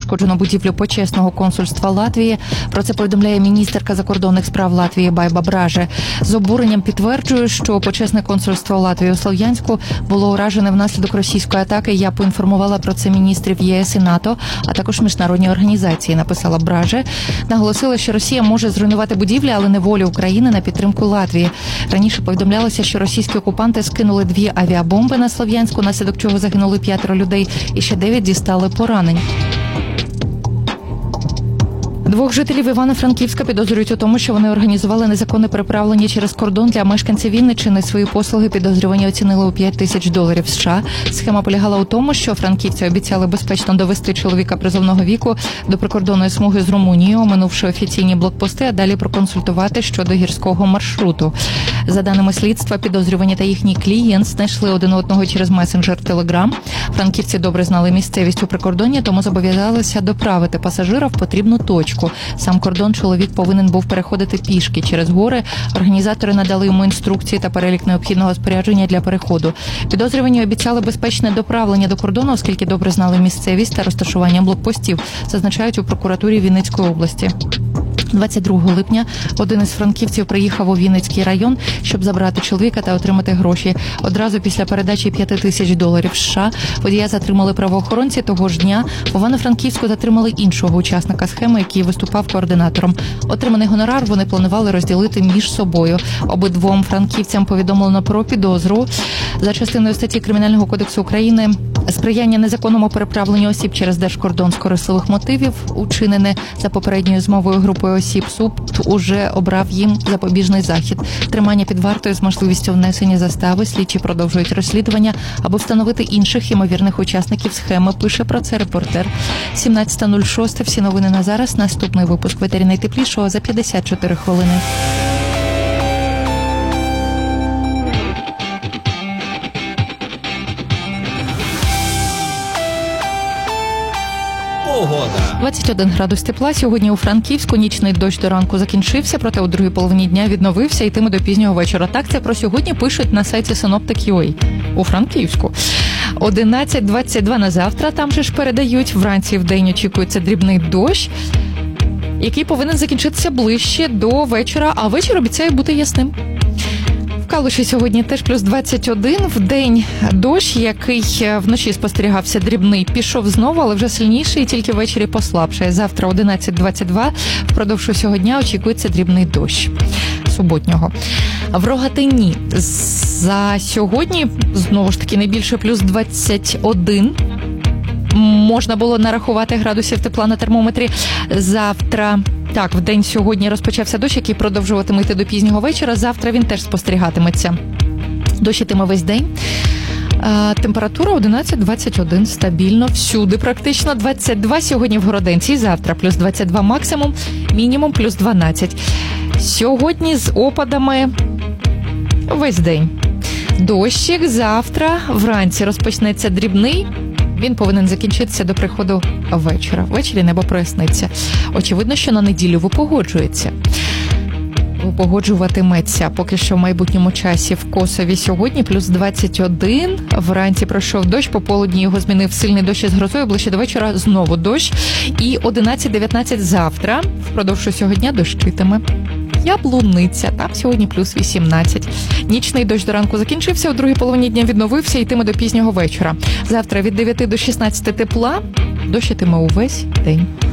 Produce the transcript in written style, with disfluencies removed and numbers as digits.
пошкоджено будівлю почесного консульства Латвії. Про це повідомляє міністерка закордонних справ Латвії Байба Браже. З обуренням підтверджує, що почесне консульство Латвії у Слов'янську було уражене внаслідок російської атаки. Я поінформувала про це міністрів ЄС і НАТО, а також міжнародні організації, написала Браже. Наголосила, що Росія може зруйнувати будівлі, але не волю України на підтримку Латвії. Раніше повідомлялося, що російські окупанти скинули 2 авіабомби на Слов'янську, наслідок чого загинули 5 людей і ще 9 дістали поранень. 2 жителів Івано-Франківська підозрюють у тому, що вони організували незаконне переправлення через кордон для мешканців Вінниччини. Свої послуги підозрювані оцінили у $5000 США. Схема полягала у тому, що франківці обіцяли безпечно довести чоловіка призовного віку до прикордонної смуги з Румунією, оминувши офіційні блокпости, а далі проконсультувати щодо гірського маршруту. За даними слідства, підозрювані та їхній клієнт знайшли один одного через месенджер Telegram. Франківці добре знали місцевість у прикордонні, тому зобов'язалися доправити пасажира в потрібну точку. Сам кордон чоловік повинен був переходити пішки через гори. Організатори надали йому інструкції та перелік необхідного спорядження для переходу. Підозрювані обіцяли безпечне доправлення до кордону, оскільки добре знали місцевість та розташування блокпостів, зазначають у прокуратурі Вінницької області. 22 липня один із франківців приїхав у Вінницький район, щоб забрати чоловіка та отримати гроші. Одразу після передачі $5000 США водія затримали правоохоронці. Того ж дня в Івано-Франківську затримали іншого учасника схеми, який виступав координатором. Отриманий гонорар вони планували розділити між собою. Обидвом франківцям повідомлено про підозру за частиною статті Кримінального кодексу України сприяння незаконному переправленню осіб через держкордон з корисливих мотивів, учинене за попередньою змовою групою осіб. Суд уже обрав їм запобіжний захід. Тримання під вартою з можливістю внесення застави. Слідчі продовжують розслідування, аби встановити інших ймовірних учасників схеми. Пише про це репортер. 17:06. Всі новини на зараз. Наступний випуск «Ветері найтеплішого» за 54 хвилини. Погода. 21 градус тепла. Сьогодні у Франківську нічний дощ до ранку закінчився, проте у другій половині дня відновився, йтиме до пізнього вечора. Так це про сьогодні пишуть на сайті Synoptic.ua. У Франківську 11:22 на завтра. Там же ж передають, вранці і вдень очікується дрібний дощ, який повинен закінчитися ближче до вечора, а вечір обіцяє бути ясним. В Калуші сьогодні теж плюс 21. Вдень дощ, який вночі спостерігався дрібний, пішов знову, але вже сильніший і тільки ввечері послабшає. Завтра 11:22. Впродовж усього дня очікується дрібний дощ суботнього. В Рогатині за сьогодні, знову ж таки, найбільше плюс 21. Можна було нарахувати градусів тепла на термометрі. Завтра, так, в день сьогодні розпочався дощ, який продовжуватиме йти до пізнього вечора. Завтра він теж спостерігатиметься. Дощ йтиме весь день. Температура 11-21, стабільно, всюди практично. 22 сьогодні в Городенці, завтра плюс 22 максимум, мінімум плюс 12. Сьогодні з опадами весь день. Дощик, завтра вранці розпочнеться дрібний. Він повинен закінчитися до приходу вечора. Ввечері небо проясниться. Очевидно, що на неділю випогоджуватиметься. Поки що в майбутньому часі в Косові сьогодні плюс 21. Вранці пройшов дощ, пополудні його змінив сильний дощ із грозою, ближче до вечора знову дощ. І 11-19 завтра, впродовж усього дня дощитиме. Яблуниця, там сьогодні плюс 18. Нічний дощ до ранку закінчився, у другій половині дня відновився, йтиме до пізнього вечора. Завтра від 9 до 16 тепла, дощ ітиме увесь день.